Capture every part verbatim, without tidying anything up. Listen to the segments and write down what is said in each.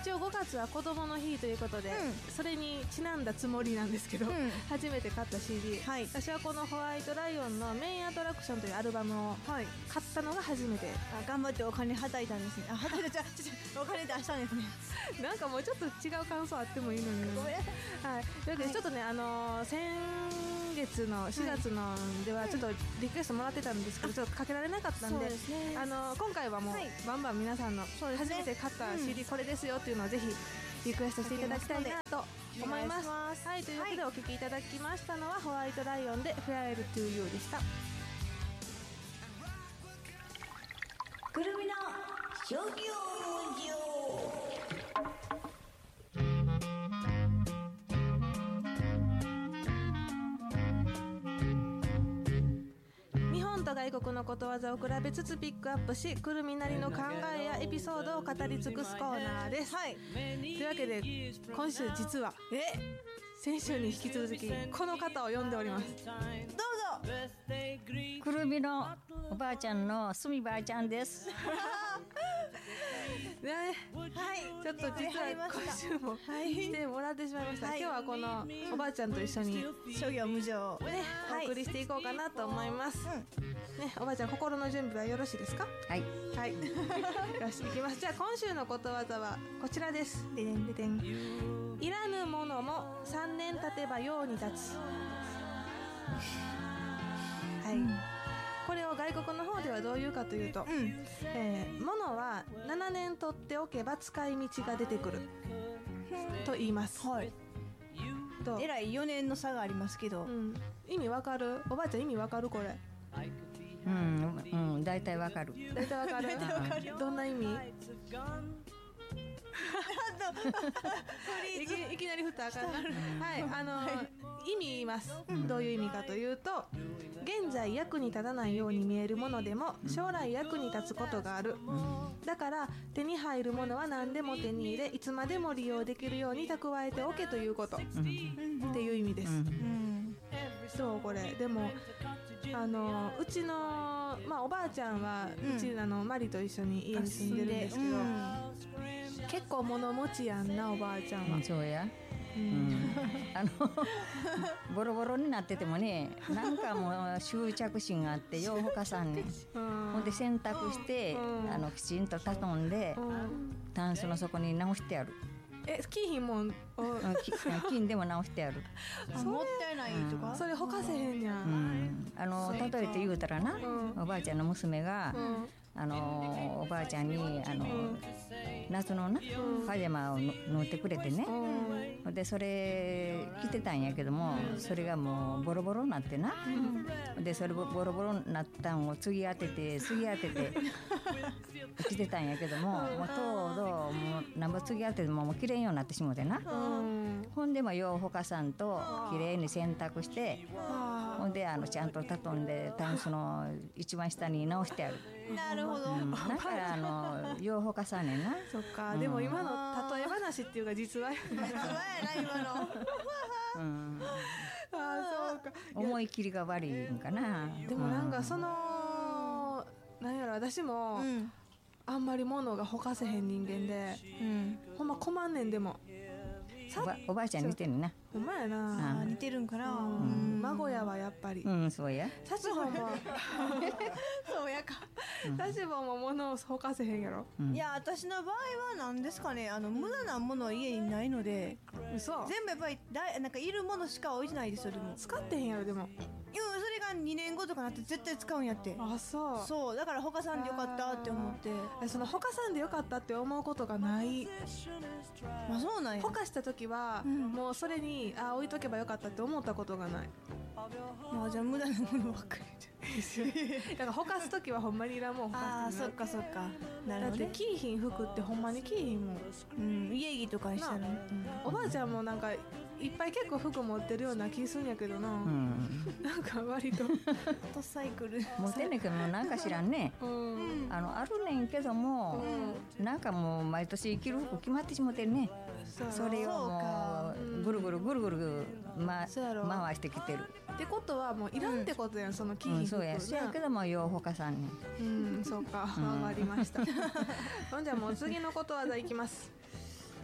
一応ごがつは子供の日ということで、うん、それにちなんだつもりなんですけど、うん、初めて買った シーディー、はい、私はこのホワイトライオンのメインアトラクションというアルバムを買ったのが初めて、はい、 あ頑張ってお金はたいたんですね。あはたいたじゃお金出したんですねなんかもうちょっと違う感想あってもいいのにごめん、はい、というわけでちょっとね、はい、あのー、先月のしがつのではちょっとリクエストもらってたんですけど、ちょっとかけられなかったんで、ね、あのー、今回はもうバンバン皆さんの初めて買った シーディー これですよっていうのをぜひリクエストしていただきたいなと思います。はい、というわけでお聴きいただきましたのは、はい、ホワイトライオンで Fly to You でした。 くるみの諸行無常。 外国のことわざを比べつつピックアップし、くるみなりの考えやエピソードを語り尽くすコーナーです、はい、というわけで今週実はえ先週に引き続きこの方を呼んでおります。どうぞ。 くるみのおばあちゃんのすみばあちゃんですね、はい、ちょっと実は今週も来てもらってしまいました、はい、今日はこのおばあちゃんと一緒に諸行無常、 ね、お送りしていこうかなと思います、うんね、おばあちゃん心の準備はよろしいですか？ はい、 はい、よし行きます。じゃあ今週のことわざはこちらです。ででんででん。いらぬものもさんねん経てば用に立つ。はい、うん、これを外国の方ではどういうかというと、うんえー、物はななねん取っておけば使い道が出てくると言います、はい、 えらいよねんの差がありますけど、うん、 意味わかる？おばあちゃん意味わかるこれ？ うんうん、だいたいわかる。 だいたいわかる。どんな意味？い, きいきなり振ったらあかんな、はい、あの、はい、意味言います、うん、どういう意味かというと、現在役に立たないように見えるものでも将来役に立つことがある、うん、だから手に入るものは何でも手に入れ、いつまでも利用できるように蓄えておけということ、うん、っていう意味です、うんうん、そうこれでもあのうちの、まあ、おばあちゃんは、うん、うちあのマリと一緒に家に住んでるんですけど、うん、結構物持ちやんなおばあちゃんは、うん、 そうや、うん、あのボロボロになっててもね、なんかもう執着心があってようほかさんね、うん、ほんで洗濯して、うん、あのきちんと畳んで、うん、タンスの底に直してある。 え、金品も金でも直してある。 あ、もったいないとか、 うん、それほかせへんやん、 うん、あの例えて言うたらな、うん、おばあちゃんの娘が、うん、あのおばあちゃんにあの、うん、夏のな、うん、パジャマを縫ってくれてね、うん、でそれ着てたんやけども、うん、それがもうボロボロになってな、うん、でそれボロボロになったんを継ぎ当てて継ぎ当てて着てたんやけども、うん、もうとうどうもう何ぼ継ぎ当ててももうきれいようになってしもてな、うん、ほんでもようほかさんときれいに洗濯して、ほんであのちゃんと畳んでタンスの一番下に直してある。 なるほど、 うん、だからあのようほかさんねんな。 そっか、うん、でも今の例え話っていうか実話や実話やな今のうん、 あそうか、 思い切りが悪いんかな。 でもなんかその、うん、なんやろ私も、うん、あんまり物がほかせへん人間で、うん、ほんま困んねん。でもお ば, おばあちゃん似てるな。 ほんまやな、 あ似てるんかな、うんうん、孫やはやっぱり、 うん、そうやサチボンもそうやか、 サチボンも物をほかせへんやろ、 うん、いや私の場合は何ですかね、あの無駄なものは家にないので、 嘘、 全部やっぱりだなんかいるものしか置いてないですよ。でも使ってへんやろ。でもいやそれがにねんごとかなって絶対使うんやって。 あ、そうそうだからほかさんでよかったって思って。 そのほかさんでよかったって思うことがない。 あ、そうなんや。 ほかした時は、うん、もうそれにあ置いとけばよかったって思ったことがない。 まあじゃあ無駄なものばっかりだからほかす時はほんまにいらんもんほかす。 あ、そっかそっか、なるほど、ね、 だってキーヒン服ってほんまにキーヒンもん、 うん、家着とかにしたら、ね、 うん、おばあちゃんもなんかいっぱい結構服持ってるような気するんやけどな、うん、なんか割とトサイクル持ってんねんけどなんか知らんね、うん、あのあるねんけども、うん、なんかもう毎年着る服決まってしもてるね。そ, それをもうぐるぐるぐるぐる、ま、回してきてるってことはもういらんってことやん、うん、そのキーヒン服、うん、 そうやそうやけどもようほかさんねん、うん、そうか、わかりましたほんじゃもう次のことわざいきます。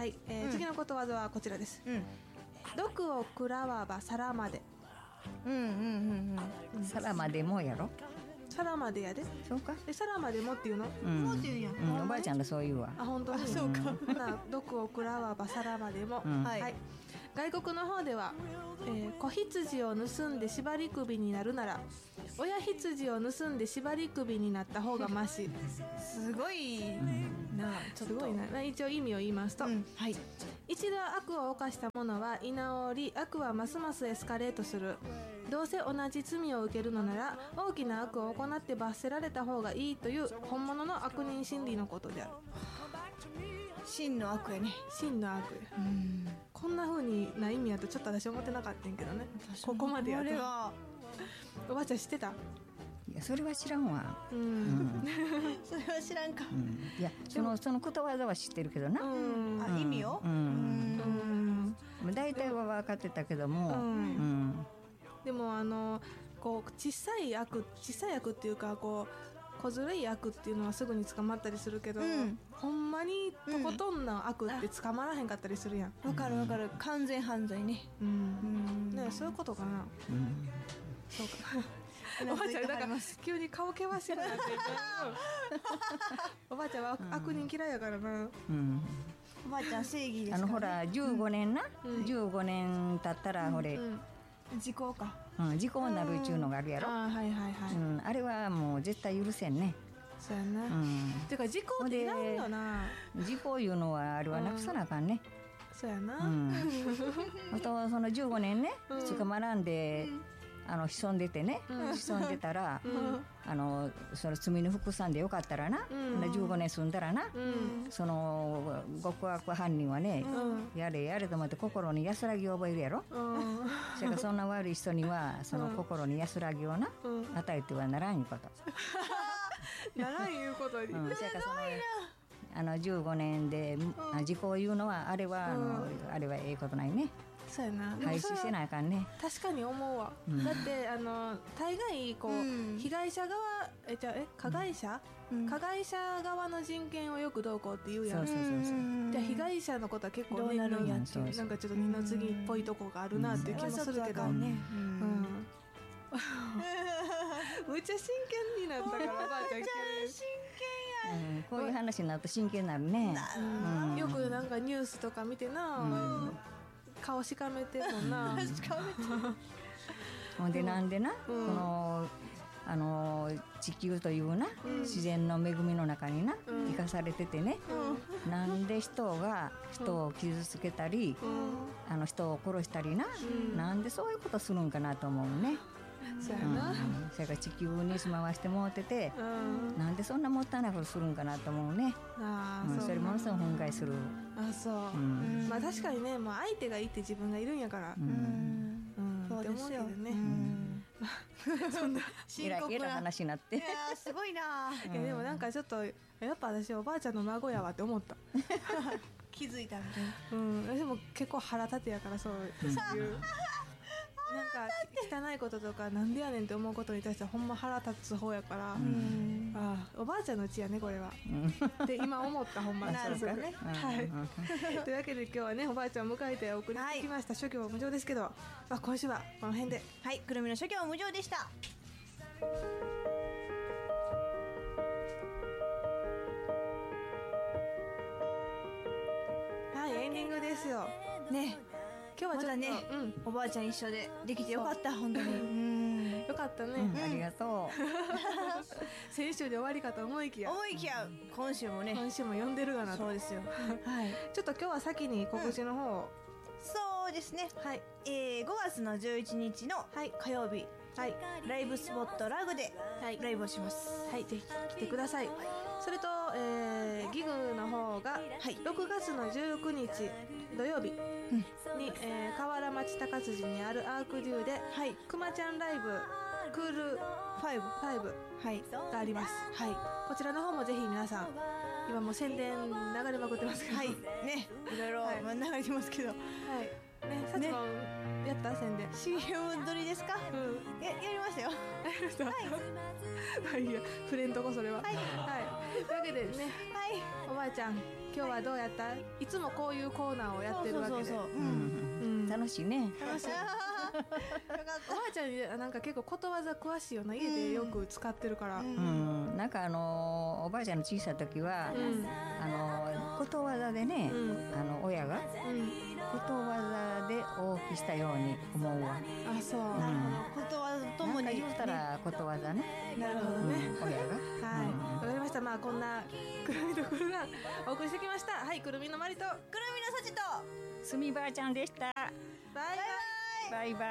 はい、えーうん次のことわざはこちらです。 うん毒を食らわば皿まで。 うんうんうん皿までもやろ。 皿までやで。 そうか。 え、皿までもっていうの？ うん。 もうって言うやんうん、おばあちゃんがそう言うわ。 あ、本当に。 あそうかほな、毒を食らわば皿までも。 うんはいはい。外国の方では、えー子羊を盗んで縛り首になるなら親羊を盗んで縛り首になった方がマシ。 すごいなちょっとすごいな。まあ一応意味を言いますと、 うんはい一度悪を犯した者は居直り、悪はますますエスカレートする。どうせ同じ罪を受けるのなら大きな悪を行って罰せられた方がいいという本物の悪人心理のことである。 真の悪やね真の悪や。 うんこんな風にな意味やとちょっと私思ってなかったんやけどね。ここまでやとあれはおばあちゃん知ってた？ いやそれは知らんわ。 う。 うんん。 それは知らんかうんいやそのそのことわざは知ってるけどな。 うん。 あ意味をうんうん。 まあ大体は分かってたけども。 ううんん。 でもあのこう小さい悪小さい悪っていうかこう小ずるい悪っていうのはすぐに捕まったりするけど、 うんほんまにとことんな悪って捕まらへんかったりするやん。 わかるわかる完全犯罪ねうん。 うんねそういうことかな。 うんそうか。おばあちゃんなんか急に顔険しくなっていて。おばあちゃんは悪悪人嫌いやからな。 うんおばあちゃん正義ですからねあのほらじゅうごねんな、 うんじゅうごねん経ったらほれ、 うん。 時効かうん、時効になるっちゅうのがあるやろ、 ああはいはいはい。 うん、あれはもう絶対許せんね、 そうやな。 うん、 てか時効っていらんよな。 時効いうのはあれはなくさなあかんね、 そうやな。 うん、あとそのじゅうごねんねうん捕まらんで、あの潜んでてね、 うん潜んでたら、 うんあのその罪の服さんでよかったらな、 うんじゅうごねん住んだらな、 うんその極悪犯人はね、 うんやれやれと思って心に安らぎを覚えるやろ、 うんそれからそんな悪い人にはその心に安らぎをな、 うん与えてはならんいうこと、 ならんいうことに。 うん、それからそのあのじゅうごねんで、あ時効いうのはあれは、あのあれはええことないね、 そうやな。でも廃それは止せなあかんね、 確かに思うわ。 うんだってあの大概こう、 うん被害者側えじゃあえ加害者、 うん加害者側の人権をよくどうこうって言うやん。 そうそうそうそう、 じゃあ被害者のことは結構どうなるんやっていうなんかちょっと二の次っぽいとこがあるなっていう気もするけど。 うんねううんん。むっちゃ真剣になったからおばあちゃん急にうん、こういう話になると真剣になるね、 うんうんよくなんかニュースとか見てな、 うん顔しかめてるもんな。 ほんでなんでな、 うんこのあの地球というな、 うん自然の恵みの中にな、 うん生かされててね、なんで人が人を傷つけたり、 うんあの人を殺したりな、 うんなんでそういうことするんかなと思うね、うんそうやな。 それから地球に住まわしてもらってて、 うん。 なんでそんなもったいないことするんかなと思うね、うん、 ああ、 それものすごく憤慨する、 あ、そう。 うんまあ確かにね、まあ相手がいいって自分がいるんやからう。 うんんうん。 そうですよって思うけどね。 うんそんな。 えらいえらい話になっていやーすごいないやでもなんかちょっとやっぱ私おばあちゃんの孫やわって思った。 気づいたみたいなうん。私も結構腹立てやからそういう。なんか汚いこととかなんでやねんって思うことに対してはほんま腹立つ方やから、 うんああおばあちゃんのうちやねこれはうんって今思ったほんまになるほどねはいうんというわけで今日はねおばあちゃんを迎えてお送りしてきました、諸行無常ですけど、まあ、今週はこの辺ではいくるみの諸行無常でしたはいエンディングですよね今日はちょっと、 まだねうんおばあちゃん一緒でできてよかった本当にうんよかったね、 うんありがと先週で終わりかと思いきや思いきや今週もね今週も呼んでるがなとそうですよはいちょっと今日は先に告知の方を、 そうですねはいえー、ごがつのじゅういちにちの火曜日はいライブスポットラグではいライブをしますはい、ぜひ来てください。それと、えー、ギグの方が、 はいろくがつのじゅうくにち土曜日に、えー、河原町高辻にあるアークデューで、 はいくまちゃんライブクールファイブファイブはいがあります。 はいこちらの方もぜひ皆さん、今もう宣伝流れまくってますけど、 はいねいろいろはいまあ流れてますけどはい。ね、さちもんやった宣伝。 シーエム 撮りですかうん。 ややりましたよまあいいや、触れんとこそれは。はい。はい。 というわけでね、おばあちゃん今日はどうやった？いつもこういうコーナーをやってるわけで、 そうそうそうそう、 うん、楽しいね。 楽しい。おばあちゃんなんか結構ことわざ詳しいよな、家でよく使ってるから。 うん、なんかあのおばあちゃんの小さい時は、うん、あのことわざでね、うん、あの親が、うん、ことわざで大きしたように思うわ。 あ、そう。うん、 ことわざともに言うたらことわざね。 なるほどね。 うん、親が。 はい。わ、うん、かりました。まあこんなくるみとくるなお送りしてきました。はい、くるみのまりとくるみのさちとすみばあちゃんでした。 バイバイ。 バイバイ。